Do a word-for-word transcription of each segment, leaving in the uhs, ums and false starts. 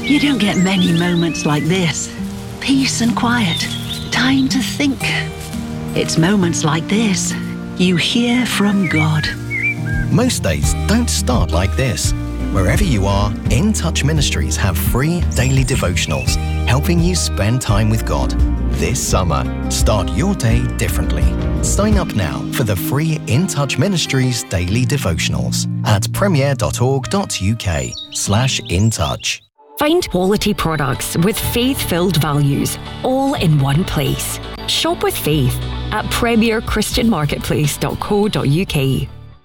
You don't get many moments like this. Peace and quiet. Time to think. It's moments like this you hear from God. Most days don't start like this. Wherever you are, In Touch Ministries have free daily devotionals helping you spend time with God. This summer, start your day differently. Sign up now for the free In Touch Ministries daily devotionals at premier.org.uk slash in touch. Find quality products with faith-filled values, all in one place. Shop with faith at premier christian marketplace dot co dot uk.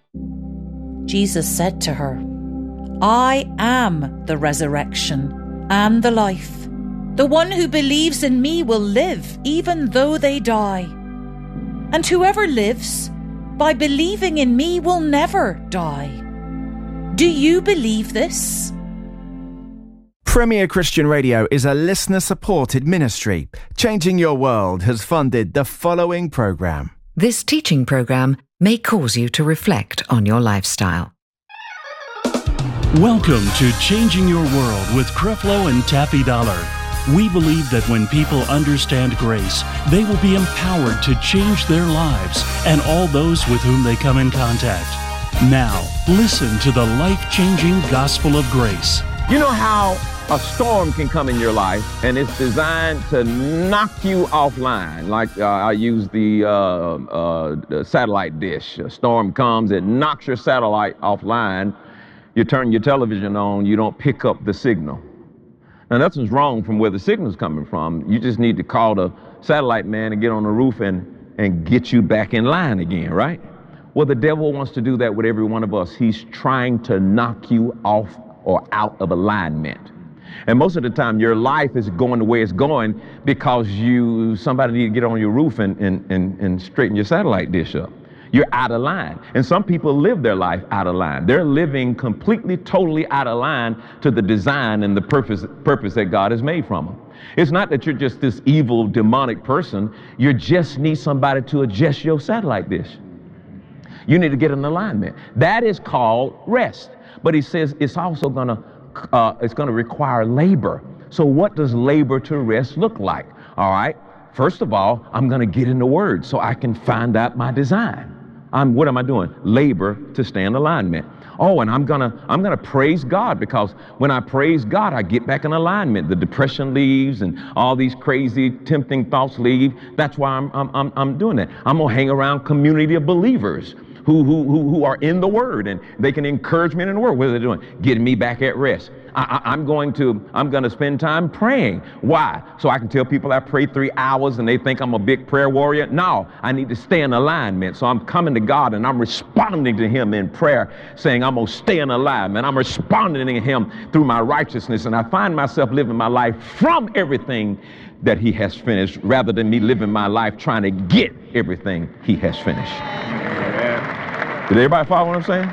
Jesus said to her, I am the resurrection and the life. The one who believes in me will live even though they die. And whoever lives by believing in me will never die. Do you believe this? Premier Christian Radio is a listener-supported ministry. Changing Your World has funded the following programme. This teaching programme may cause you to reflect on your lifestyle. Welcome to Changing Your World with Creflo and Taffy Dollar. We believe that when people understand grace, they will be empowered to change their lives and all those with whom they come in contact. Now, listen to the life-changing gospel of grace. You know how a storm can come in your life and it's designed to knock you offline. Like uh, I use the, uh, uh, the satellite dish. A storm comes, it knocks your satellite offline. You turn your television on, you don't pick up the signal. Now, nothing's wrong from where the signal's coming from. You just need to call the satellite man and get on the roof and, and get you back in line again, right? Well, the devil wants to do that with every one of us. He's trying to knock you off or out of alignment. And most of the time, your life is going the way it's going because you somebody need to get on your roof and, and, and, and straighten your satellite dish up. You're out of line. And some people live their life out of line. They're living completely, totally out of line to the design and the purpose, purpose that God has made from them. It's not that you're just this evil, demonic person. You just need somebody to adjust your satellite dish. You need to get in alignment. That is called rest. But he says it's also going to uh, it's going to require labor. So what does labor to rest look like? All right. First of all, I'm going to get in the Word so I can find out my design. I'm, what am I doing? Labor to stay in alignment. Oh, and I'm gonna I'm gonna praise God, because when I praise God, I get back in alignment. The depression leaves and all these crazy, tempting thoughts leave. That's why I'm I'm I'm, I'm doing that. I'm gonna hang around community of believers who who who who are in the Word, and they can encourage me in the Word. What are they doing? Getting me back at rest. I, I, I'm going to I'm going to spend time praying. Why? So I can tell people I prayed three hours and they think I'm a big prayer warrior. No, I need to stay in alignment. So I'm coming to God and I'm responding to Him in prayer, saying I'm going to stay in alignment. I'm responding to Him through my righteousness, and I find myself living my life from everything that He has finished, rather than me living my life trying to get everything He has finished. Yeah. Did everybody follow what I'm saying?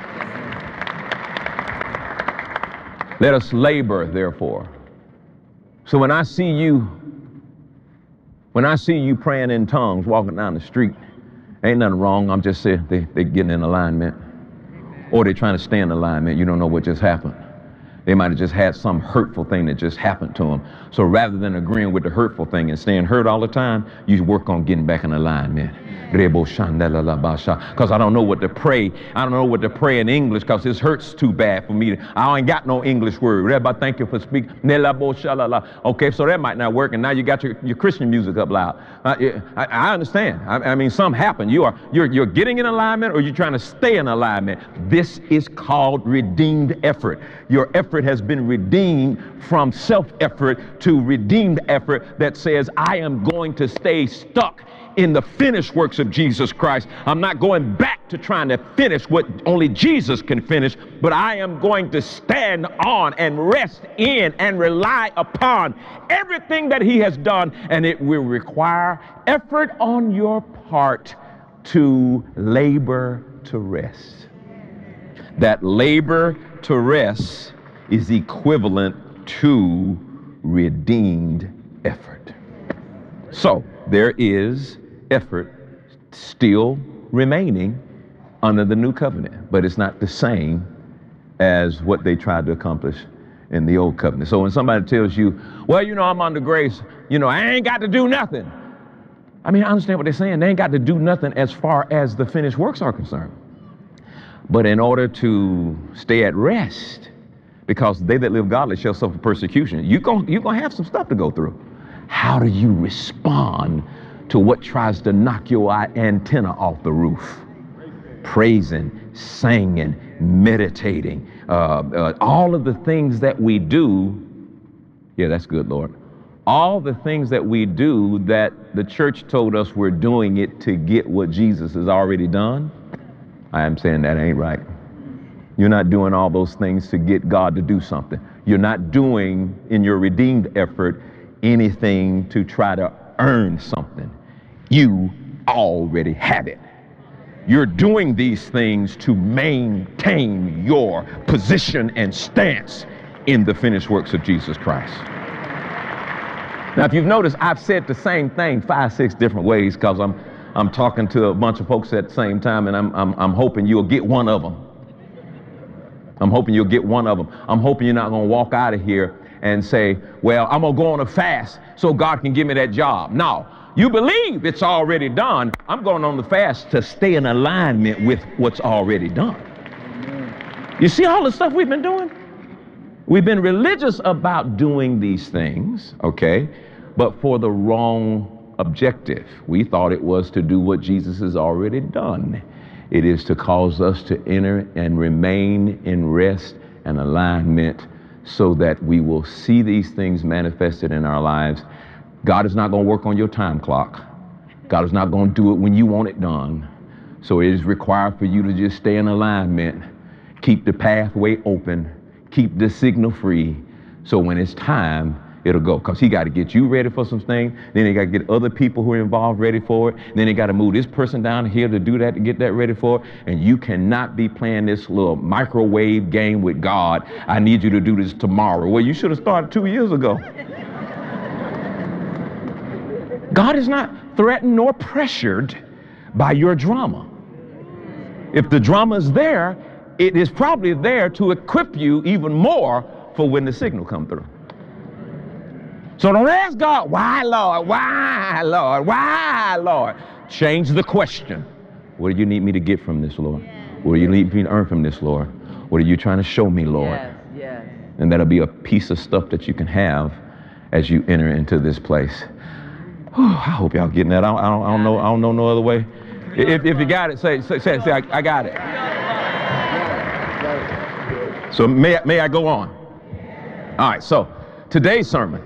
Let us labor, therefore. So when I see you, when I see you praying in tongues, walking down the street, ain't nothing wrong. I'm just saying they, they're getting in alignment. Or they're trying to stay in alignment. You don't know what just happened. They might have just had some hurtful thing that just happened to them. So rather than agreeing with the hurtful thing and staying hurt all the time, you work on getting back in alignment. Because I don't know what to pray. I don't know what to pray in English because this hurts too bad for me. I ain't got no English word. Everybody, thank you for speaking. Okay, so that might not work, and now you got your, your Christian music up loud. I, I, I understand. I, I mean, something happened. You are, you're, you're getting in alignment, or you're trying to stay in alignment. This is called redeemed effort. Your effort has been redeemed from self-effort to redeemed effort that says, I am going to stay stuck in the finished works of Jesus Christ. I'm not going back to trying to finish what only Jesus can finish, but I am going to stand on and rest in and rely upon everything that He has done, and it will require effort on your part to labor to rest. That labor to rest is equivalent to redeemed effort. So there is effort still remaining under the new covenant, but it's not the same as what they tried to accomplish in the old covenant. So when somebody tells you, well, you know, I'm under grace, you know, I ain't got to do nothing. I mean, I understand what they're saying. They ain't got to do nothing as far as the finished works are concerned. But in order to stay at rest, because they that live godly shall suffer persecution, you're going you're gonna have some stuff to go through. How do you respond to what tries to knock your antenna off the roof? Praising, singing, meditating, uh, uh, all of the things that we do. Yeah, that's good, Lord. All the things that we do that the church told us we're doing it to get what Jesus has already done. I am saying that ain't right. You're not doing all those things to get God to do something. You're not doing in your redeemed effort anything to try to earn something. You already have it. You're doing these things to maintain your position and stance in the finished works of Jesus Christ. Now, if you've noticed, I've said the same thing five, six different ways because I'm I'm talking to a bunch of folks at the same time, and I'm I'm I'm hoping you'll get one of them. I'm hoping you'll get one of them. I'm hoping you're not going to walk out of here and say, well, I'm going to go on a fast so God can give me that job. No, you believe it's already done. I'm going on the fast to stay in alignment with what's already done. You see all the stuff we've been doing? We've been religious about doing these things, okay, but for the wrong objective. We thought it was to do what Jesus has already done. It is to cause us to enter and remain in rest and alignment so that we will see these things manifested in our lives. God is not going to work on your time clock. God is not going to do it when you want it done. So it is required for you to just stay in alignment, keep the pathway open, keep the signal free, so when it's time, it'll go. Because he got to get you ready for some things. Then he got to get other people who are involved ready for it. Then he got to move this person down here to do that, to get that ready for it. And you cannot be playing this little microwave game with God. I need you to do this tomorrow. Well, you should have started two years ago. God is not threatened nor pressured by your drama. If the drama is there, it is probably there to equip you even more for when the signal comes through. So don't ask God, why, Lord? Why, Lord? Why, Lord? Change the question. What do you need me to get from this, Lord? What do you need me to earn from this, Lord? What are you trying to show me, Lord? Yes, yes. And that'll be a piece of stuff that you can have as you enter into this place. Whew, I hope y'all getting that. I don't, I don't, I don't know. I don't know no other way. If, if you got it, say, say, say, say I, I got it. So may, may I go on? All right, so today's sermon,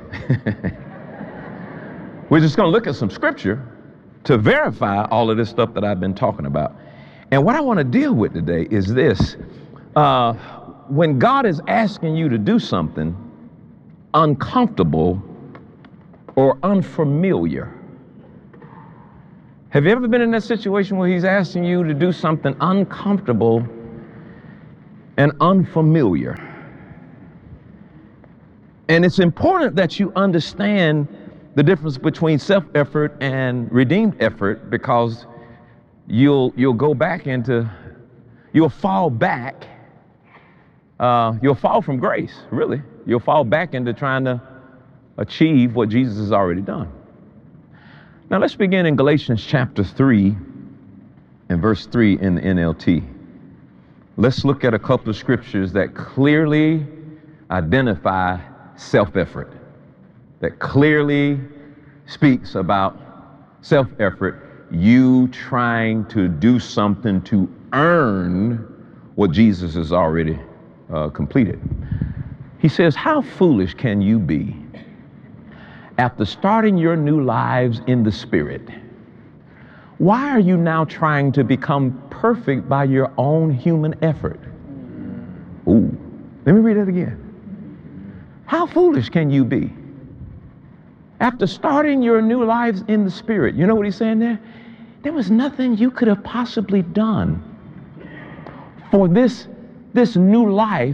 we're just going to look at some scripture to verify all of this stuff that I've been talking about. And what I want to deal with today is this. Uh, when God is asking you to do something uncomfortable or unfamiliar, have you ever been in that situation where he's asking you to do something uncomfortable and unfamiliar? And it's important that you understand the difference between self-effort and redeemed effort, because you'll you'll go back into, you'll fall back, uh, you'll fall from grace, really. You'll fall back into trying to achieve what Jesus has already done. Now let's begin in Galatians chapter three and verse three in the N L T. Let's look at a couple of scriptures that clearly identify self-effort, that clearly speaks about self-effort, you trying to do something to earn what Jesus has already uh, completed. He says, how foolish can you be after starting your new lives in the Spirit? Why are you now trying to become perfect by your own human effort? Ooh, let me read that again. How foolish can you be? After starting your new lives in the Spirit, you know what he's saying there? There was nothing you could have possibly done for this, this new life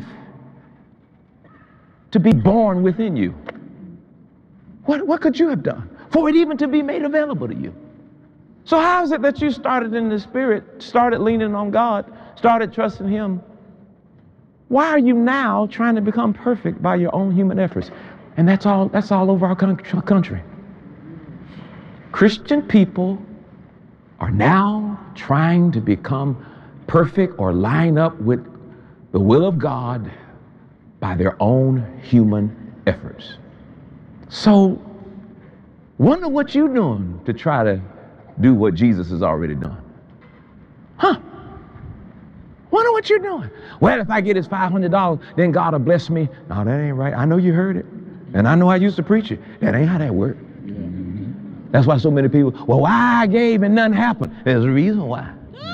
to be born within you. What, what could you have done for it even to be made available to you? So how is it that you started in the Spirit, started leaning on God, started trusting him, Why are you now trying to become perfect by your own human efforts? And that's all, that's all over our country. Christian people are now trying to become perfect or line up with the will of God by their own human efforts. So, wonder what you're doing to try to do what Jesus has already done. Huh? Wonder what you're doing. Well, if I get his five hundred dollars, then God will bless me. No, that ain't right. I know you heard it. And I know I used to preach it. That ain't how that works. That's why so many people, well, why I gave and nothing happened? There's a reason why.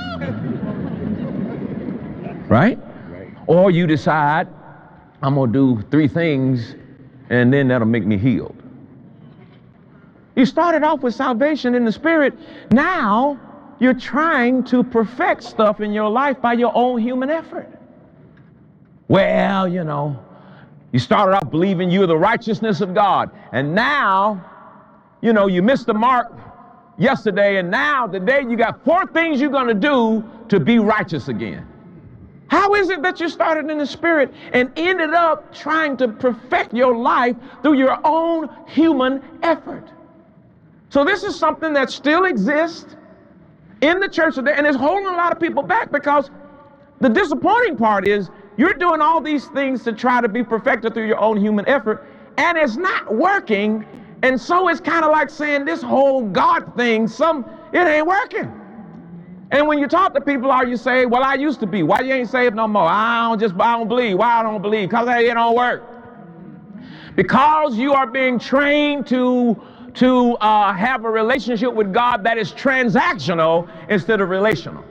Right? Or you decide, I'm going to do three things, and then that'll make me healed. You started off with salvation in the Spirit. Now, you're trying to perfect stuff in your life by your own human effort. Well, you know, you started off believing you're the righteousness of God, and now, you know, you missed the mark yesterday, and now today you got four things you're going to do to be righteous again. How is it that you started in the Spirit and ended up trying to perfect your life through your own human effort? So this is something that still exists in the church today, and it's holding a lot of people back, because the disappointing part is you're doing all these things to try to be perfected through your own human effort, and it's not working. And so it's kind of like saying this whole God thing, some it ain't working. And when you talk to people, are you say, well, I used to be. Why you ain't saved no more? I don't just, I don't believe. Why I don't believe? Because it don't work. Because you are being trained to, to uh, have a relationship with God that is transactional instead of relational.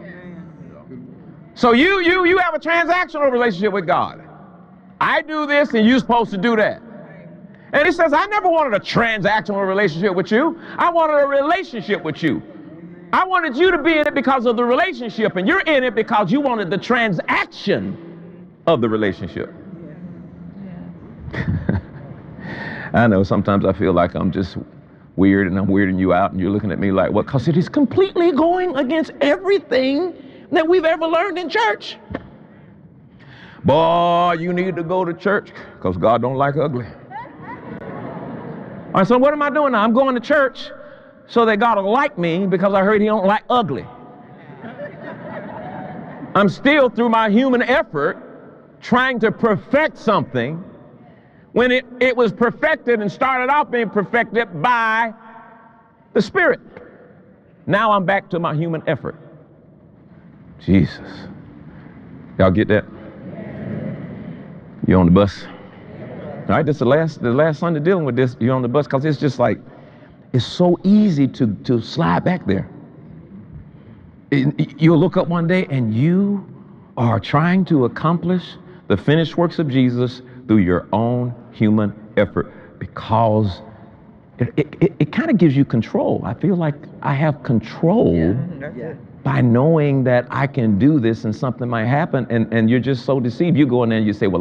So you, you, you have a transactional relationship with God. I do this and you're supposed to do that. And he says, I never wanted a transactional relationship with you. I wanted a relationship with you. I wanted you to be in it because of the relationship, and you're in it because you wanted the transaction of the relationship. I know sometimes I feel like I'm just weird and I'm weirding you out, and you're looking at me like, what? Because it is completely going against everything that we've ever learned in church. Boy, you need to go to church because God don't like ugly. All right, so what am I doing now? I'm going to church so that God will like me because I heard he don't like ugly. I'm still, through my human effort, trying to perfect something when it, it was perfected and started out being perfected by the Spirit. Now I'm back to my human effort. Jesus. Y'all get that? You on the bus? All right, this is the last, the last Sunday dealing with this. You're on the bus, because it's just like, it's so easy to, to slide back there. It, you'll look up one day and you are trying to accomplish the finished works of Jesus through your own human effort, because it, it, it, it kind of gives you control. I feel like I have control yeah, yeah. by knowing that I can do this and something might happen, and, and you're just so deceived. You go in there and you say, well,